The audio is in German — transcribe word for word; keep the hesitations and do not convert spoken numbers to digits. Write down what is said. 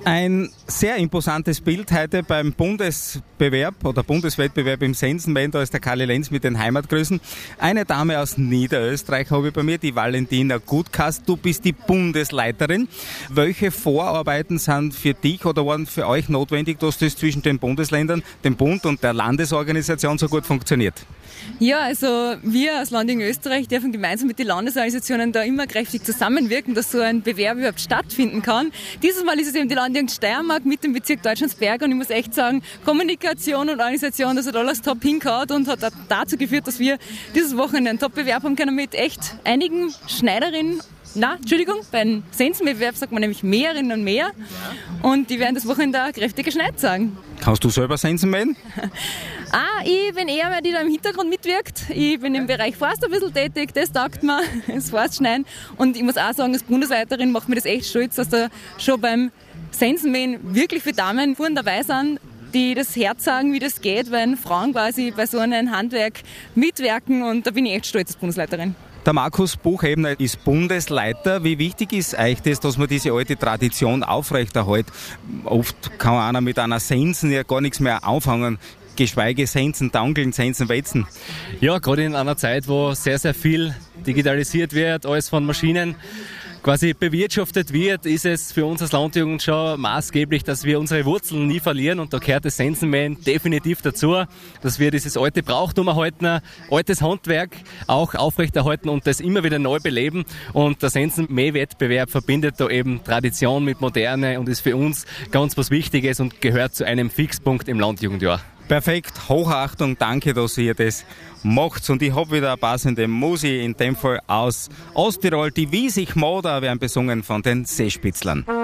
Ein sehr imposantes Bild heute beim Bundesbewerb oder Bundeswettbewerb im Sensenmähen. Da ist der Karli Lenz mit den Heimatgrüßen. Eine Dame aus Niederösterreich habe ich bei mir, die Valentina Gutkast. Du bist die Bundesleiterin. Welche Vorarbeiten sind für dich oder waren für euch notwendig, dass das zwischen den Bundesländern, dem Bund und der Landesorganisation so gut funktioniert? Ja, also wir als Land in Österreich dürfen gemeinsam mit den Landesorganisationen da immer kräftig zusammenwirken, dass so ein Bewerb überhaupt stattfinden kann. Dieses Mal ist es eben die Landjugend Steiermark mit dem Bezirk Deutschlandsberg und ich muss echt sagen, Kommunikation und Organisation, das hat alles top hingehauen und hat dazu geführt, dass wir dieses Wochenende einen Top-Bewerb haben können mit echt einigen Schneiderinnen. Na, Entschuldigung, beim Sensenwettbewerb sagt man nämlich Mäherinnen und Mäher und die werden das Wochenende kräftig geschneit sagen. Kannst du selber Sensen mähen? Ah, ich bin eher mehr die, die da im Hintergrund mitwirkt. Ich bin im Bereich Forst ein bisschen tätig, das taugt mir, das Forstschneiden. Und ich muss auch sagen, als Bundesleiterin macht mir das echt stolz, dass da schon beim Sensenmähen wirklich viele Damen vorne dabei sind, die das Herz sagen, wie das geht, wenn Frauen quasi bei so einem Handwerk mitwirken und da bin ich echt stolz als Bundesleiterin. Der Markus Buchebner ist Bundesleiter. Wie wichtig ist euch das, dass man diese alte Tradition aufrechterhält? Oft kann einer mit einer Sensen ja gar nichts mehr anfangen, geschweige Sensen, Dankeln, Sensen, Wetzen. Ja, gerade in einer Zeit, wo sehr, sehr viel digitalisiert wird, alles von Maschinen quasi bewirtschaftet wird, ist es für uns als Landjugend schon maßgeblich, dass wir unsere Wurzeln nie verlieren und da gehört das Sensenmähen definitiv dazu, dass wir dieses alte Brauchtum erhalten, altes Handwerk auch aufrechterhalten und das immer wieder neu beleben und der Sensenmähwettbewerb verbindet da eben Tradition mit Moderne und ist für uns ganz was Wichtiges und gehört zu einem Fixpunkt im Landjugendjahr. Perfekt, Hochachtung, danke, dass ihr das macht. Und ich habe wieder eine passende Musik, in dem Fall aus Osttirol. Die Wie sich Moder werden besungen von den Seespitzlern.